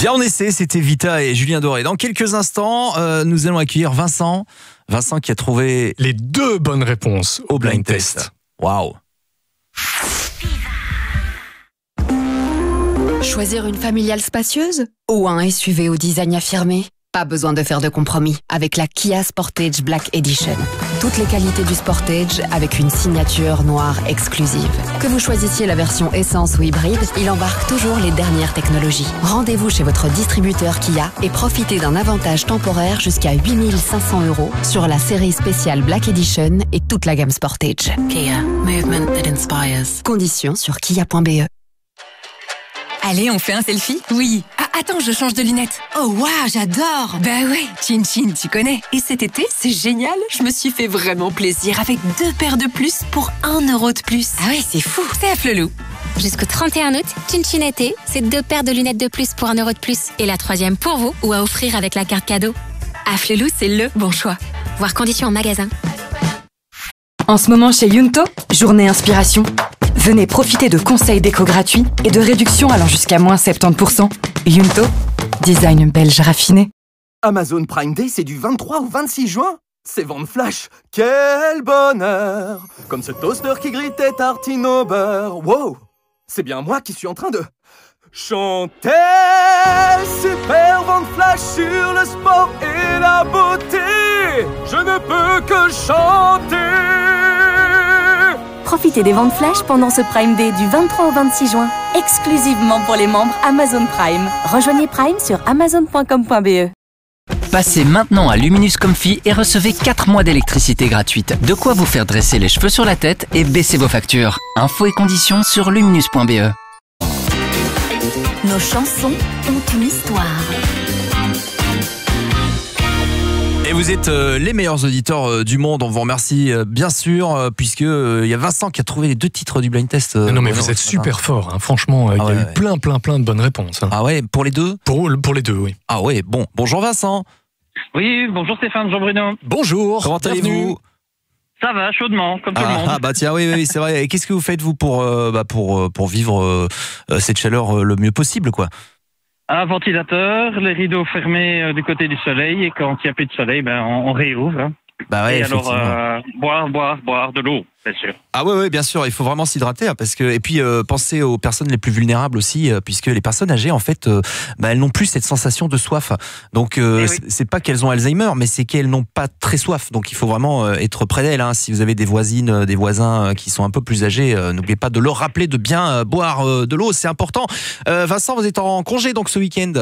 Viens en essai, c'était Vita et Julien Doré. Dans quelques instants, nous allons accueillir Vincent. Vincent qui a trouvé les 2 bonnes réponses au blind test. Waouh. Choisir une familiale spacieuse ou un SUV au design affirmé? Pas besoin de faire de compromis avec la Kia Sportage Black Edition. Toutes les qualités du Sportage avec une signature noire exclusive. Que vous choisissiez la version essence ou hybride, il embarque toujours les dernières technologies. Rendez-vous chez votre distributeur Kia et profitez d'un avantage temporaire jusqu'à 8 500 € sur la série spéciale Black Edition et toute la gamme Sportage. Kia, movement that inspires. Conditions sur kia.be. Allez, on fait un selfie? Oui. Ah, attends, je change de lunettes. Oh, waouh, j'adore. Bah ouais, Chin Chin, tu connais. Et cet été, c'est génial. Je me suis fait vraiment plaisir avec 2 paires de plus pour 1 € de plus. Ah ouais, c'est fou. C'est à Flelou. Jusqu'au 31 août, Chin Chin été, c'est 2 paires de lunettes de plus pour 1 € de plus. Et la 3e pour vous ou à offrir avec la carte cadeau. À Flelou, c'est le bon choix. Voir conditions en magasin. En ce moment chez Yunto, journée inspiration. Venez profiter de conseils déco gratuits et de réductions allant jusqu'à moins 70%. Yunto, design belge raffiné. Amazon Prime Day, c'est du 23 au 26 juin. C'est vente flash. Quel bonheur! Comme ce toaster qui grille tes tartines au beurre. Wow! C'est bien moi qui suis en train de chanter. Super vente flash sur le sport et la beauté. Je ne peux que chanter. Profitez des ventes flash pendant ce Prime Day du 23 au 26 juin, exclusivement pour les membres Amazon Prime. Rejoignez Prime sur amazon.com.be. Passez maintenant à Luminous Comfy et recevez 4 mois d'électricité gratuite. De quoi vous faire dresser les cheveux sur la tête et baisser vos factures. Infos et conditions sur luminous.be. Nos chansons ont une histoire. Et vous êtes les meilleurs auditeurs du monde. On vous remercie bien sûr, puisque il y a Vincent qui a trouvé les 2 titres du blind test. Non mais vous êtes super fort, hein. Franchement, il y a eu plein de bonnes réponses. Hein. Ah ouais, pour les 2 pour les 2, oui. Ah ouais, bon. Bonjour Vincent. Oui, bonjour Stéphane, bonjour Bruno. Bonjour. Comment allez-vous? Ça va, chaudement, comme tout le monde. Ah bah tiens, oui, c'est vrai. Et qu'est-ce que vous faites vous pour vivre cette chaleur le mieux possible, quoi? Un ventilateur, les rideaux fermés du côté du soleil, et quand il n'y a plus de soleil, on réouvre. Hein. Bah ouais, et alors, boire de l'eau, bien sûr. Ah ouais, bien sûr, il faut vraiment s'hydrater, hein, parce que et puis penser aux personnes les plus vulnérables aussi, puisque les personnes âgées, en fait, elles n'ont plus cette sensation de soif. Donc c'est pas qu'elles ont Alzheimer, mais c'est qu'elles n'ont pas très soif. Donc il faut vraiment être près d'elles. Hein. Si vous avez des voisines, des voisins qui sont un peu plus âgés, n'oubliez pas de leur rappeler de bien boire de l'eau, c'est important. Vincent, vous êtes en congé donc ce week-end?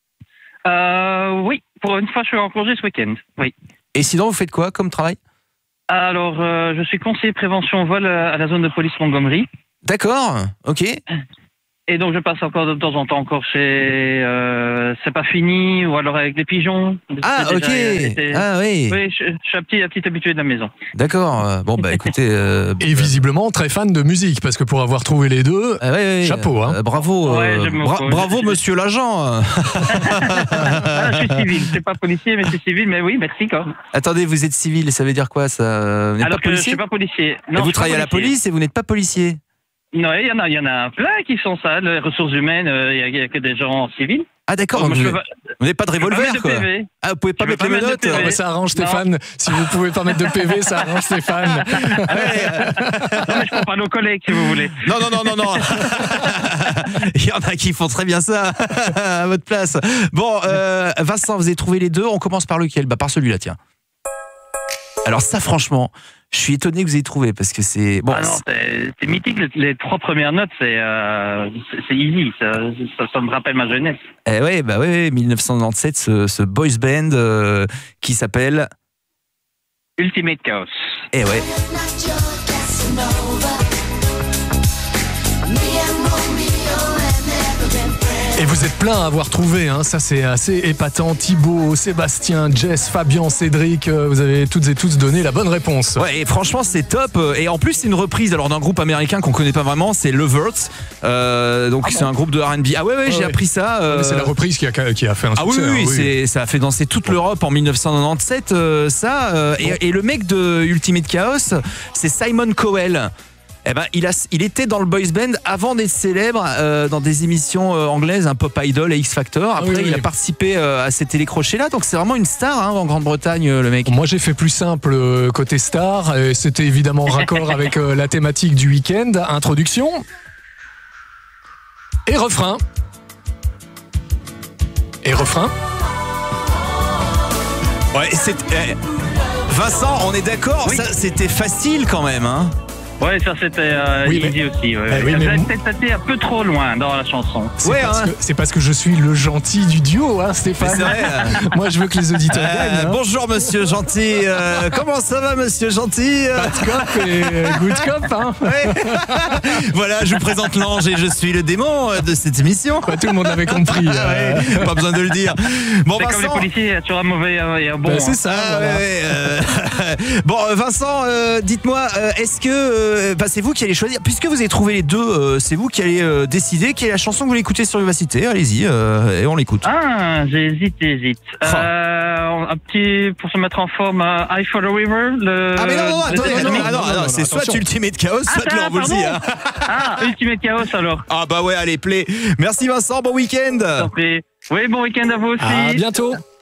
Oui, pour une fois, je suis en congé ce week-end. Oui. Et sinon, vous faites quoi comme travail? Alors, je suis conseiller prévention vol à la zone de police Montgomery. D'accord, ok. Et donc, je passe encore de temps en temps encore chez C'est pas fini, ou alors avec des pigeons. Ah, ok. Ah, oui. Oui, je suis un petit habitué de la maison. D'accord. Bon, bah écoutez... Et visiblement, très fan de musique, parce que pour avoir trouvé les 2, chapeau. Hein. Bravo, bravo monsieur l'agent. Je suis civil, je suis pas policier, mais je suis civil, mais oui, merci quand même. Attendez, vous êtes civil, ça veut dire quoi ça? Vous n'êtes alors pas que policier? je suis pas policier. Non, et vous travaillez à la police et vous n'êtes pas policier? Non, il y en a plein qui sont ça, les ressources humaines, il y a que des gens civils. Ah d'accord, vous n'avez pas de revolver quoi. Ah, vous pouvez pas mettre les menottes. Ah, ça arrange Stéphane. Si vous pouvez pas mettre de PV, ça arrange Stéphane. Non mais je prends pas nos collègues si vous voulez. Non. Il y en a qui font très bien ça à votre place. Bon, Vincent, vous avez trouvé les 2. On commence par lequel? Bah par celui-là, tiens. Alors ça, franchement, je suis étonné que vous ayez trouvé parce que c'est bon. Ah non, c'est mythique. Les 3 premières notes, c'est easy. Ça me rappelle ma jeunesse. Eh ouais, bah oui, 1997, ce boys band qui s'appelle Ultimate Chaos. Eh ouais. Et vous êtes plein à avoir trouvé, hein. Ça c'est assez épatant. Thibaut, Sébastien, Jess, Fabien, Cédric, vous avez toutes et tous donné la bonne réponse. Ouais, et franchement c'est top. Et en plus c'est une reprise alors d'un groupe américain qu'on connaît pas vraiment, c'est Lovers. Donc c'est un groupe de R&B. Ah ouais, j'ai appris ça. C'est la reprise qui a fait un succès. Ah oui, ça a fait danser toute l'Europe en 1997. Et le mec de Ultimate Chaos, c'est Simon Cowell. Eh ben, il était dans le boys band avant d'être célèbre dans des émissions anglaises, un Pop Idol et X Factor. Après, il a participé à ces télécrochets-là, donc c'est vraiment une star en Grande-Bretagne, le mec. Moi, j'ai fait plus simple côté star. C'était évidemment raccord avec la thématique du week-end. Introduction et refrain. Et refrain. Ouais, Vincent, on est d'accord, ça c'était facile quand même, hein. Ouais, ça c'était easy aussi. Ouais. Peut-être été un peu trop loin dans la chanson. C'est parce que je suis le gentil du duo, hein, Stéphane. C'est vrai. Moi, je veux que les auditeurs gagnent. Hein. Bonjour, monsieur Gentil. Comment ça va, monsieur Gentil? Bad cop et good cop. Hein. Ouais. Voilà, je vous présente l'ange et je suis le démon de cette émission. Bah, tout le monde l'avait compris. Ouais, pas besoin de le dire. Bon, c'est Vincent, comme les policiers, tu as un mauvais et un bon. Bah, c'est ça. Voilà. Bon, Vincent, dites-moi, est-ce que c'est vous qui allez choisir, puisque vous avez trouvé les deux, c'est vous qui allez décider quelle est la chanson que vous voulez écouter sur Vivacité. Allez-y, et on l'écoute. Ah, j'hésite. Un petit, pour se mettre en forme, I for the River. Ah mais non, attendez, c'est soit Ultimate Chaos, soit de l'Orbolzi. Ultimate Chaos alors. Ah bah ouais, allez, play. Merci Vincent, bon week-end. Oui, bon week-end à vous aussi. À bientôt.